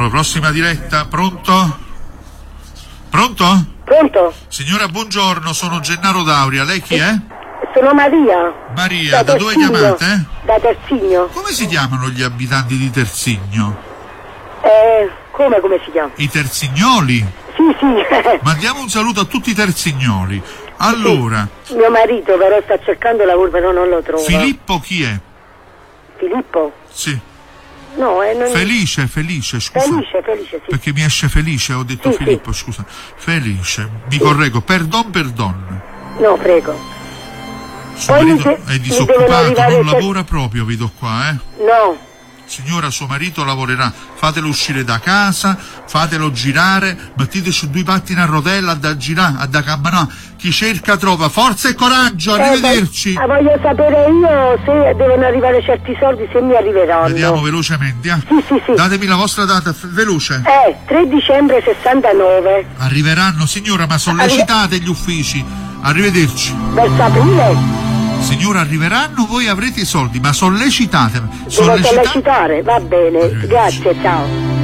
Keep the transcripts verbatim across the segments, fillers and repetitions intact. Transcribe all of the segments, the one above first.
Eccolo, prossima diretta, pronto? Pronto? Pronto? Signora, buongiorno, sono Gennaro D'Auria, lei chi è? Sono Maria. Maria, da, da dove Terzigno. chiamate? Da Terzigno. Come si chiamano gli abitanti di Terzigno? Eh, come, come si chiama? I terzignoli? Sì, sì. Mandiamo un saluto a tutti i terzignoli. Allora, Sì. Mio marito però sta cercando lavoro, però non lo trova. Filippo chi è? Filippo? Sì. No, eh, non... Felice, Felice, scusa. Felice, Felice, sì. Perché mi esce Felice, ho detto Sì, Filippo, sì. scusa. Felice, mi correggo, perdon, perdon. No, prego. Suo Poi marito mi è de- mi devono disoccupato, arrivare non per- lavora proprio, vedo qua, eh. No. Signora, suo marito lavorerà, fatelo uscire da casa, fatelo girare, mettete su due pattini a rotella, da girare, a da camminare. Chi cerca trova, forza e coraggio, arrivederci. Eh, voglio, voglio sapere io se devono arrivare certi soldi, se mi arriveranno. Vediamo velocemente, eh. Sì, sì, sì. Datemi la vostra data, f- veloce. Eh, tre dicembre sessantanove. Arriveranno, signora, ma sollecitate gli uffici. Arrivederci. Verso aprile. Signora, arriveranno, voi avrete i soldi, ma sollecitatemi. Devo Sollecita- sollecitare, va bene, Arrivederci. grazie, ciao.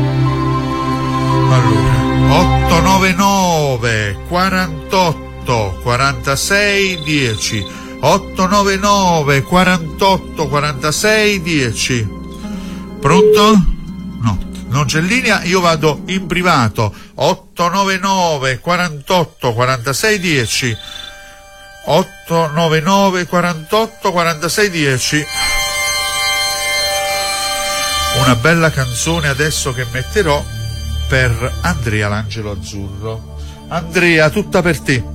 Allora, ottocentonovantanove quarantotto quarantasei dieci. ottocentonovantanove quarantotto quarantasei dieci. Pronto? No, non c'è linea, io vado in privato. ottocentonovantanove quarantotto quarantasei dieci. ottocentonovantanove quarantotto quarantasei dieci. Una bella canzone adesso che metterò per Andrea l'Angelo Azzurro. Andrea, tutta per te.